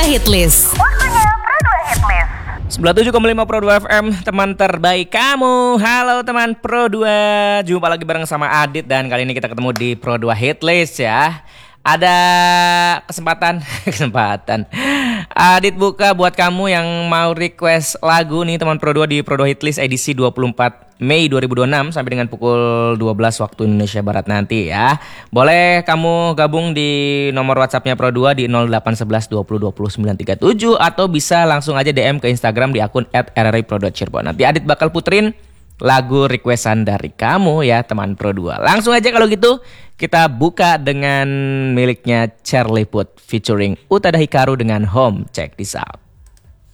Hitlist. Waktunya Pro 2 Hitlist. 97,5 Pro 2 FM, teman terbaik kamu. Halo teman Pro 2. Jumpa lagi bareng sama Adit dan kali ini kita ketemu di Pro 2 Hitlist ya. Ada kesempatan Adit buka buat kamu yang mau request lagu nih teman Pro 2 di Pro 2 Hitlist edisi 24 Mei 2026 sampai dengan pukul 12 waktu Indonesia Barat nanti ya. Boleh kamu gabung di nomor WhatsAppnya Pro 2 di 0811 20 20 937 atau bisa langsung aja DM ke Instagram di akun @rripro.cirebon. Nanti Adit bakal puterin lagu requestan dari kamu ya teman Pro 2. Langsung aja kalau gitu kita buka dengan miliknya Charlie Puth featuring Utada Hikaru dengan Home. Check this out.